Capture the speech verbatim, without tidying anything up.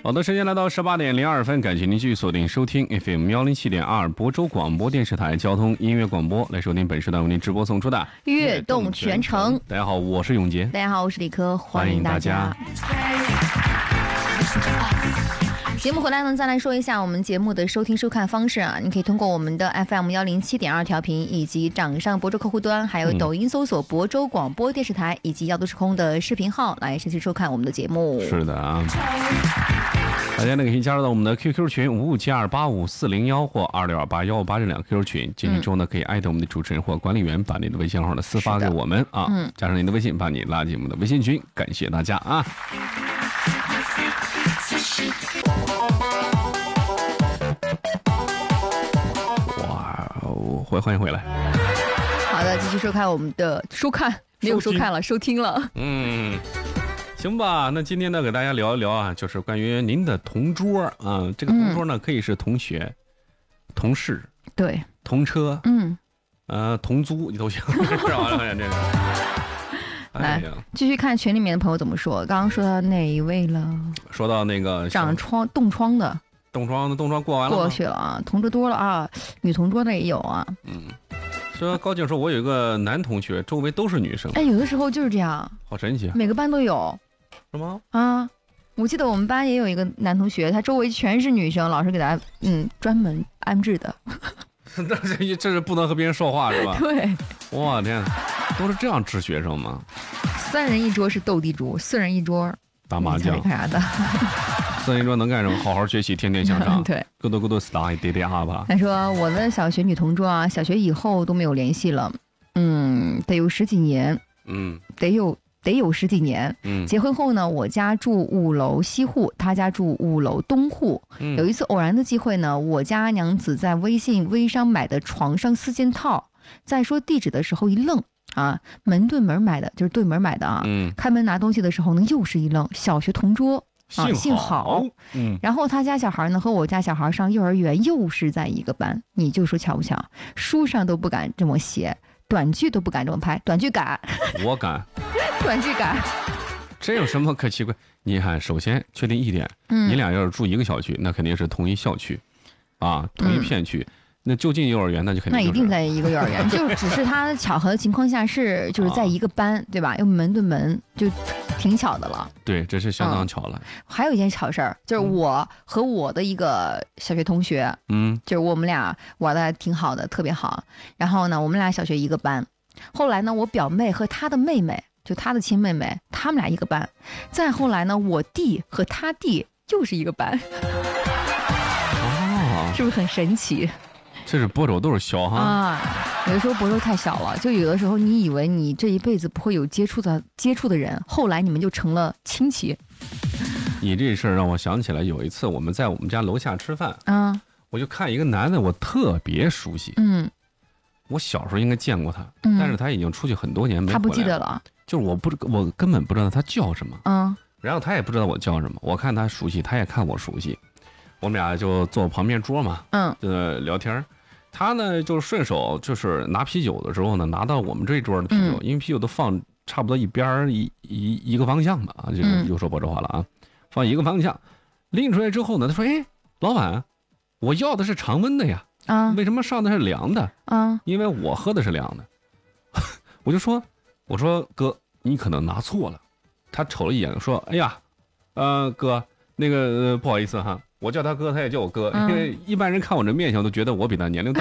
好的，时间来到十八点零二分，感谢您继续锁定收听 F M 幺零七点二亳州广播电视台交通音乐广播，来收听本时段为您直播送出的悦动全程。 大家好，我是永杰。 大家好，我是李科，欢迎大家。节目回来呢，再来说一下我们节目的收听收看方式啊，你可以通过我们的 F M 幺零七点二调频，以及掌上亳州客户端，还有抖音搜索亳州广播电视台，以及耀都时空的视频号来实时收看我们的节目。 是的啊，大家呢可以加入到我们的 Q Q 群五五七二八五四零幺或二六二八幺五八这两个 Q Q 群，进去之后呢可以艾特我们的主持人或管理员，把你的微信号呢私发给我们啊，嗯，加上你的微信，把你拉进我们的微信群，感谢大家啊。欢欢迎回来。 好的，继续收看我们的收看，没有收看了，收听了。 嗯，行吧。那今天呢，给大家聊一聊啊，就是关于您的同桌啊。这个同桌呢，可以是同学、同事、 对、 同车， 嗯， 呃，同租你都行，是吧？这是。 来，继续看群里面的朋友怎么说。刚刚说到哪一位了？ 说到那个长疮、冻疮的。 冻疮的冻疮过完了吗？ 过去了啊，同桌多了啊，女同桌的也有啊。 嗯，说高静说，我有一个男同学，周围都是女生。 哎，有的时候就是这样， 好神奇啊！ 每个班都有， 是吗？ 啊，我记得我们班也有一个男同学，他周围全是女生，老师给他嗯专门安置的。 那这这是不能和别人说话是吧？ 对。 哇天，都是这样治学生吗？ 三人一桌是斗地主，四人一桌打麻将， 干啥的？ 四人一桌能干什么？好好学习，天天向上。 对， 咕嘟咕嘟打一叠叠哈吧。 他说我的小学女同桌啊，小学以后都没有联系了，嗯，得有十几年， 嗯， 得有得有十几年。嗯，结婚后呢，我家住五楼西户，他家住五楼东户。嗯，有一次偶然的机会呢，我家娘子在微信微商买的床上四件套，在说地址的时候一愣。啊，门对门买的，就是对门买的啊。嗯，开门拿东西的时候呢，又是一愣。小学同桌啊，幸好。嗯，然后他家小孩呢和我家小孩上幼儿园，又是在一个班。你就说巧不巧？书上都不敢这么写，短句都不敢这么拍，短句敢。 我敢。 短句敢。 这有什么可奇怪？你看，首先确定一点，嗯，你俩要是住一个小区，那肯定是同一校区，啊，同一片区。嗯，那就近幼儿园，那就肯定、就是、 那一定在一个幼儿园，就只是他巧合的情况下是就是在一个班，啊、对吧？又门对门，就挺巧的了。 对，这是相当巧了。 嗯、还有一件巧事儿，就是我和我的一个小学同学， 嗯， 就是我们俩玩的挺好的，特别好。然后呢，我们俩小学一个班。后来呢，我表妹和她的妹妹，就她的亲妹妹，他们俩一个班。再后来呢，我弟和他弟就是一个班。 哦， 是不是很神奇？ 这是亳州都是小哈啊，有的时候亳州太小了，就有的时候你以为你这一辈子不会有接触的接触的人，后来你们就成了亲戚。 你这事儿让我想起来，有一次我们在我们家楼下吃饭啊， 我就看一个男的，我特别熟悉， 嗯， 我小时候应该见过他， 嗯、 但是他已经出去很多年没回来了， 他不记得了， 就是我不我根本不知道他叫什么， 嗯， 然后他也不知道我叫什么，我看他熟悉，他也看我熟悉，我们俩就坐旁边桌嘛， 嗯， 就聊天。他呢，就顺手就是拿啤酒的时候呢，拿到我们这一桌的啤酒，嗯、因为啤酒都放差不多一边一一一个方向嘛，啊，就是又说亳州话了啊，放一个方向，拎出来之后呢，他说：“哎，老板，我要的是常温的呀， 啊， 为什么上的是凉的？ 啊， 因为我喝的是凉的。”我就说：“我说哥，你可能拿错了。”他瞅了一眼，说：“哎呀，呃，哥，那个、呃、不好意思哈。”我叫他哥，他也叫我哥，因为一般人看我这面相都觉得我比他年龄大。